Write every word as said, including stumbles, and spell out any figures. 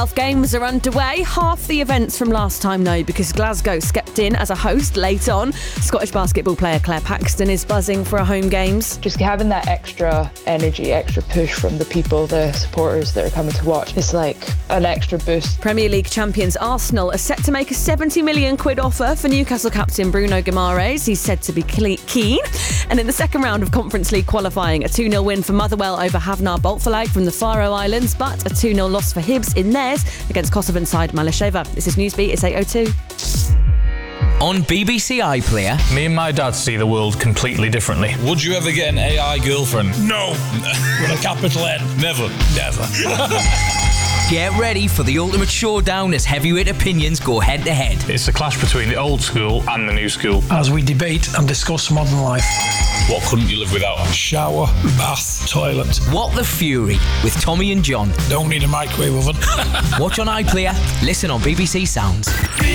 Games are underway. Half the events from last time though, because Glasgow stepped in as a host late on. Scottish basketball player Claire Paxton is buzzing for a home games. Just having that extra energy, extra push from the people, the supporters that are coming to watch, it's like an extra boost. Premier League champions Arsenal are set to make a seventy million quid offer for Newcastle captain Bruno Guimaraes. He's said to be keen. And in the second round of Conference League qualifying, a two nil win for Motherwell over Havnar Boltfalag from the Faroe Islands, but a two nil loss for Hibs in theirs against Kosovan side Malasheva. This is Newsbeat, it's eight oh two. On B B C iPlayer. Me and my dad see the world completely differently. Would you ever get an A I girlfriend? No. With a capital N. Never. Never. Get ready for the ultimate showdown as heavyweight opinions go head to head. It's a clash between the old school and the new school. As we debate and discuss modern life. What couldn't you live without? Shower, bath, toilet. What the Fury with Tommy and John. Don't need a microwave oven. Watch on iPlayer, listen on B B C Sounds.